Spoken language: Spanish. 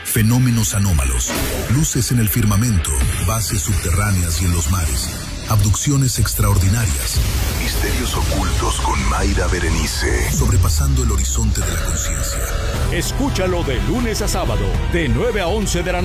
Fenómenos anómalos, luces en el firmamento, bases subterráneas y en los mares, abducciones extraordinarias, misterios ocultos con Mayra Berenice, sobrepasando el horizonte de la conciencia. Escúchalo de lunes a sábado, de 9 a 11 de la noche.